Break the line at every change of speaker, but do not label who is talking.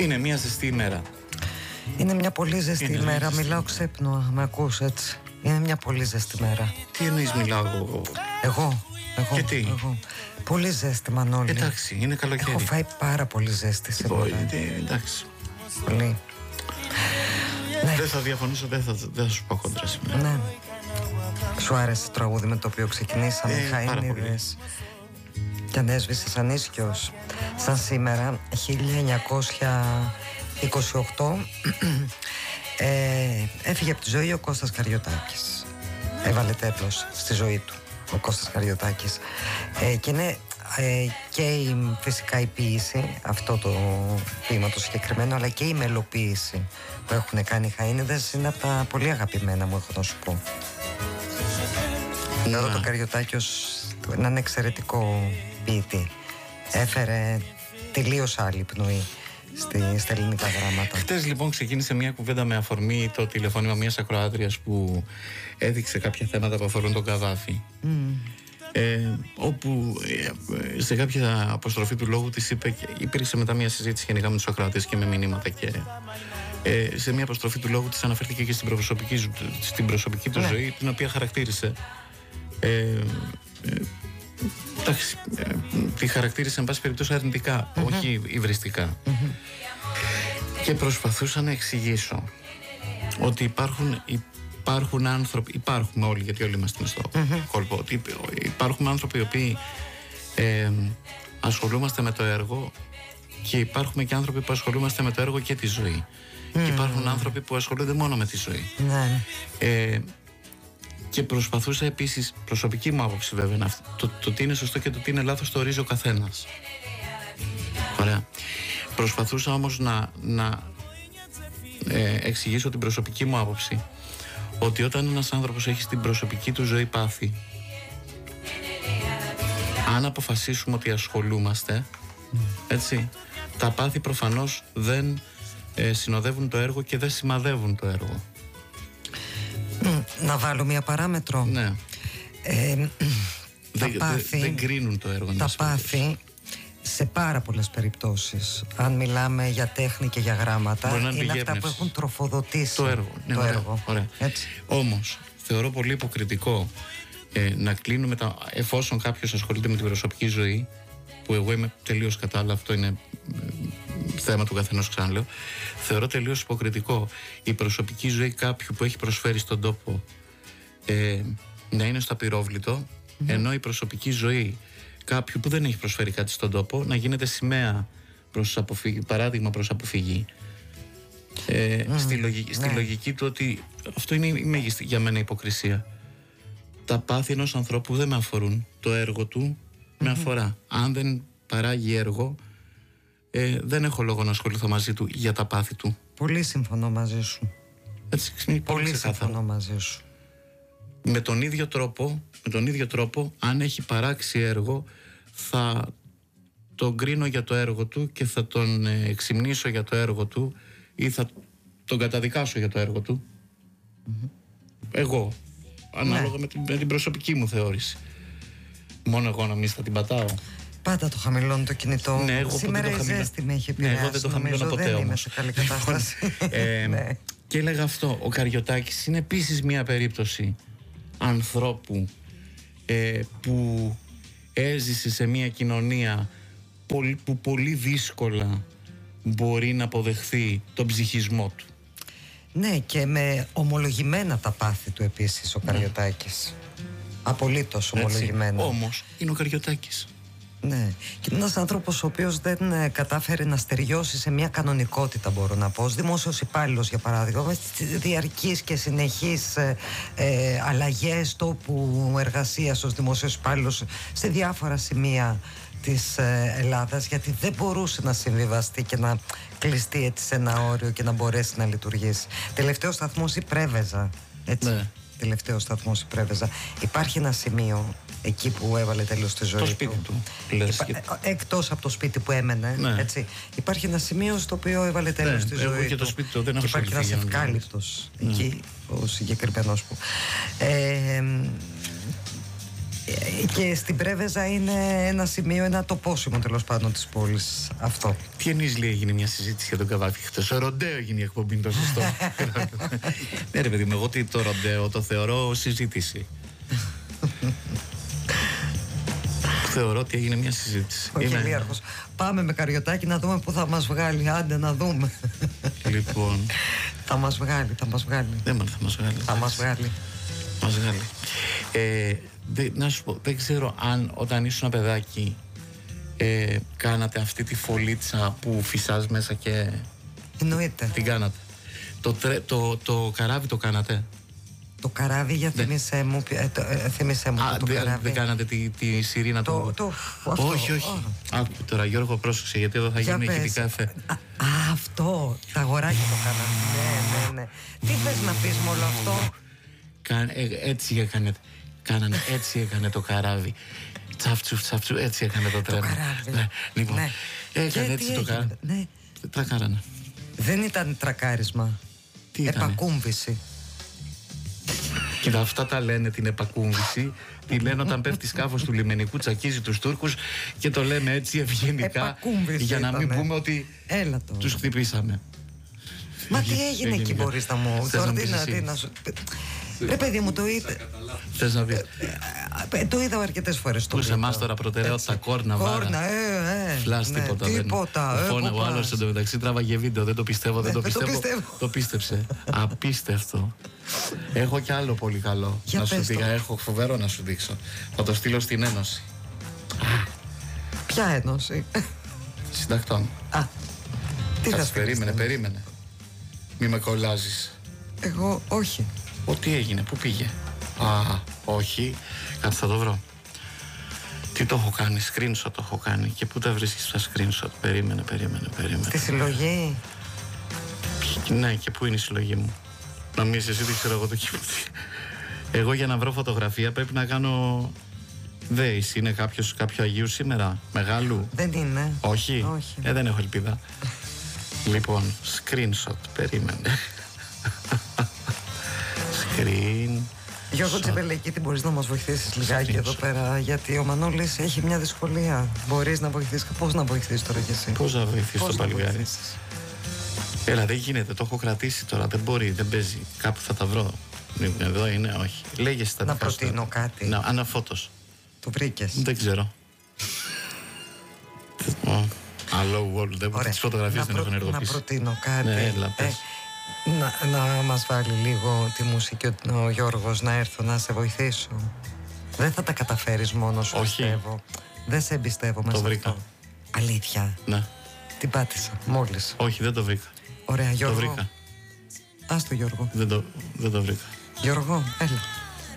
Είναι μια ζεστή ημέρα.
Είναι μια πολύ ζεστή ημέρα. Μιλάω ξέπνο, με ακούς έτσι. Είναι μια πολύ ζεστή μέρα.
Τι εννοείς μιλάω εγώ?
Εγώ.
Και τι?
Εγώ. Πολύ ζέστη, Μανώλη.
Εντάξει, είναι καλοκαίρι.
Έχω φάει πάρα πολύ ζέστη σήμερα.
Εντάξει.
Πολύ. Ναι.
Δεν θα διαφωνήσω, δεν θα σου πω κόντρα σήμερα.
Ναι. Σου άρεσε το τραγούδι με το οποίο ξεκινήσαμε, Χαΐνιδες? Και ανέσβησες ανίσχυος. Σαν σήμερα, 1928, έφυγε από τη ζωή ο Κώστας Καριωτάκης. Έβαλε τέλος στη ζωή του ο Κώστας Καριωτάκης. Και είναι και φυσικά η ποίηση, αυτό το ποίημα το συγκεκριμένο, αλλά και η μελοποίηση που έχουν κάνει οι Χαΐνιδες είναι από τα πολύ αγαπημένα μου, έχω να σου πω. Θεωρώ το Καριωτάκη ως έναν εξαιρετικό ποιητή. Έφερε τελείως άλλη πνοή στα ελληνικά γράμματα.
Χτες λοιπόν ξεκίνησε μια κουβέντα με αφορμή το τηλεφώνημα μιας ακροάτριας που έδειξε κάποια θέματα που αφορούν τον Καδάφη. Όπου σε κάποια αποστροφή του λόγου της είπε, και υπήρξε μετά μια συζήτηση γενικά με τους ακροατές και με μηνύματα, και σε μια αποστροφή του λόγου της αναφέρθηκε και στην προσωπική του ζωή, την οποία χαρακτήρισε τη χαρακτήρισε εν πάση περιπτώσει αρνητικά, όχι υβριστικά. Και προσπαθούσα να εξηγήσω ότι υπάρχουν άνθρωποι, υπάρχουμε όλοι, γιατί όλοι είμαστε στο κόλπο, ότι υπάρχουν άνθρωποι οι οποίοι ασχολούμαστε με το έργο, και υπάρχουν και άνθρωποι που ασχολούμαστε με το έργο και τη ζωή. Και υπάρχουν άνθρωποι που ασχολούνται μόνο με τη ζωή. Και προσπαθούσα επίσης, προσωπική μου άποψη βέβαια, το τι είναι σωστό και το τι είναι λάθος το ορίζει ο καθένας. Ωραία. Προσπαθούσα όμως να εξηγήσω την προσωπική μου άποψη, ότι όταν ένας άνθρωπος έχει στην προσωπική του ζωή πάθη, αν αποφασίσουμε ότι ασχολούμαστε, έτσι, τα πάθη προφανώς δεν συνοδεύουν το έργο και δεν σημαδεύουν το έργο.
Να βάλω μία παράμετρο.
Ναι.
Δεν
κρίνουν το έργο.
Τα πάθη σε πάρα πολλές περιπτώσεις, αν μιλάμε για τέχνη και για γράμματα, είναι αυτά που έχουν τροφοδοτήσει
το έργο. Ναι,
το έργο.
Ωραία. Όμως θεωρώ πολύ υποκριτικό να κλείνουμε εφόσον κάποιος ασχολείται με την προσωπική ζωή, που εγώ είμαι τελείως κατάλληλα, αυτό είναι θέμα του καθενός, ξαναλέω. Θεωρώ τελείως υποκριτικό η προσωπική ζωή κάποιου που έχει προσφέρει στον τόπο να είναι στο απειρόβλητο, ενώ η προσωπική ζωή κάποιου που δεν έχει προσφέρει κάτι στον τόπο να γίνεται σημαία παράδειγμα προς αποφυγή. Στη λογική του ότι αυτό είναι η μέγιστη για μένα υποκρισία. Τα πάθη ενός ανθρώπου δεν με αφορούν, το έργο του με αφορά. Αν δεν παράγει έργο, δεν έχω λόγο να ασχοληθώ μαζί του για τα πάθη του.
Πολύ συμφωνώ μαζί σου. Πολύ συμφωνώ μαζί σου.
Με τον ίδιο τρόπο, αν έχει παράξει έργο, θα τον κρίνω για το έργο του και θα τον εξυμνήσω για το έργο του, ή θα τον καταδικάσω για το έργο του. Εγώ, ανάλογα με την προσωπική μου θεώρηση. Μόνο εγώ να μην θα την πατάω.
Πάντα το χαμηλώνω το κινητό.
Ναι,
σήμερα η ζέστη με έχει επηρεάσει.
Εγώ δεν το χαμηλώνω ποτέ όμως.
Δεν είμαι σε καλή κατάσταση.
Και έλεγα αυτό, ο Καριωτάκης είναι επίσης μια περίπτωση ανθρώπου που έζησε σε μια κοινωνία που πολύ δύσκολα μπορεί να αποδεχθεί τον ψυχισμό του.
Ναι, και με ομολογημένα τα πάθη του επίσης ο Καριωτάκης. Απολύτως ομολογημένα.
Όμως είναι ο Καριωτάκης.
Ναι, και ένας άνθρωπος ο οποίος δεν κατάφερε να στεριώσει σε μια κανονικότητα, μπορώ να πω, ως δημόσιος υπάλληλος για παράδειγμα, με διαρκείς και συνεχείς αλλαγές τόπου εργασίας ως δημόσιος υπάλληλος σε διάφορα σημεία της Ελλάδας, γιατί δεν μπορούσε να συμβιβαστεί και να κλειστεί έτσι σε ένα όριο και να μπορέσει να λειτουργήσει. Τελευταίος σταθμός η Πρέβεζα, έτσι. Ναι. Τελευταίο σταθμός η Πρέβεζα. Υπάρχει ένα σημείο εκεί που έβαλε τέλος στη ζωή
το σπίτι του.
Εκτός από το σπίτι που έμενε.
Ναι.
Έτσι. Υπάρχει ένα σημείο στο οποίο έβαλε τέλος στη ζωή
εγώ και
του.
Το σπίτι του δεν έχω
υπάρχει ένας ευκάλυπτος εκεί, ο συγκεκριμένος που. Και στην Πρέβεζα είναι ένα σημείο, ένα τοπόσιμο τέλος πάντων της πόλης αυτό.
Τι εννοείς, λέει, έγινε μια συζήτηση για τον Καβάφη χτες? Ο ροντέο έγινε η εκπομπή, είναι το σωστό. Ναι ρε παιδί μου, εγώ το ροντέο το θεωρώ συζήτηση. Θεωρώ ότι έγινε μια συζήτηση.
Ο Χιλίαρχος. Πάμε με Καριωτάκη να δούμε πού θα μας βγάλει. Άντε να δούμε.
Λοιπόν.
Θα μας βγάλει, θα μας βγάλει.
Δεν θα μας βγάλει.
Θα μας βγάλει.
Μας βγάλει. Να σου πω, δεν ξέρω αν όταν ήσουν ένα παιδάκι κάνατε αυτή τη φωλίτσα που φυσάς μέσα και...
Εννοείται.
Την κάνατε. Το καράβι το κάνατε?
Το καράβι, για θύμισέ μου, το καράβι.
Δεν κάνατε τη σιρήνα του? Όχι, όχι. Άκου τώρα, Γιώργο, πρόσεξε, γιατί εδώ θα γίνουν ηχητικά εφέ.
Αυτό, τα αγοράκια το κάνανε. Ναι. Τι θες να πεις με όλο αυτό? Έτσι έκανε το καράβι. Τσαφτσου, έτσι έκανε το τρένο. Το καράβι.
Λοιπόν, έκανε έτσι το καράβι. Τρακάρανε.
Δεν ήταν τρακάρισμα.
Τι ήταν?
Επακούμβηση.
Κοίτα, αυτά τα λένε την επακούμβηση. Τη λένε όταν πέφτει σκάφος του λιμενικού, τσακίζει τους Τούρκους, και το λέμε έτσι ευγενικά για να μην πούμε ότι τους χτυπήσαμε.
Μα τι έγινε εκεί, μπορείς να μου... Ρε παιδί μου, το είδε.
Θες να δεις?
Το είδα αρκετές φορές.
Που σε εμάς τώρα προτεραιότητα κόρνα, βάρα. Φλάς, τίποτα. Ο άλλος εντωμεταξύ τράβαγε βίντεο. Δεν το πιστεύω, δεν το πιστεύω. Το πίστεψε. Απίστευτο. Έχω κι άλλο πολύ καλό να σου δείξω. Έχω φοβερό να σου δείξω. Θα το στείλω στην Ένωση.
Ποια Ένωση?
Συντακτών.
Τι θα
περίμενε. Μη με κολλάζεις.
Εγώ όχι.
Τι έγινε, πού πήγε? Όχι. Κάτι θα το βρω. Τι το έχω κάνει, screenshot το έχω κάνει. Και πού τα βρίσκεις τα screenshot? Περίμενε.
Τη συλλογή.
Ναι, και πού είναι η συλλογή μου? Νομίζεις εσύ δεν ξέρω εγώ το κείμενο? Εγώ για να βρω φωτογραφία πρέπει να κάνω δέης. Είναι κάποιο Αγίου σήμερα? Μεγάλου?
Δεν είναι.
Όχι. Δεν έχω ελπίδα. Λοιπόν, screenshot, περίμενε.
Γιώργο Τσιβελεκή, τι μπορείς να μας βοηθήσεις λιγάκι εδώ πέρα? Γιατί ο Μανώλης έχει μια δυσκολία. Μπορείς να βοηθήσεις? Πώς να βοηθήσεις τώρα κι εσύ?
Πώς να βοηθήσεις το παλιγάρι? Έλα, δεν γίνεται, το έχω κρατήσει τώρα. Δεν μπορεί, δεν παίζει. Κάπου θα τα βρω. Εδώ είναι, όχι. Λέγεσαι τα
να προτείνω κάτι.
Αναφώτος.
Το βρήκες?
Δεν ξέρω. Hello world, τις φωτογραφίες δεν έχουν ενεργοποιήσει.
Να προτείνω κάτι.
Ναι, έλα, πες.
Να μας βάλει λίγο τη μουσική ο Γιώργος, να έρθω να σε βοηθήσω. Δεν θα τα καταφέρεις μόνος σου, πιστεύω. Δεν σε εμπιστεύω μέσα.
Το βρήκα.
Αλήθεια?
Ναι.
Την πάτησα μόλις.
Όχι, δεν το βρήκα.
Ωραία, Γιώργο.
Το βρήκα.
Άστο, Γιώργο.
Δεν το βρήκα.
Γιώργο, έλα.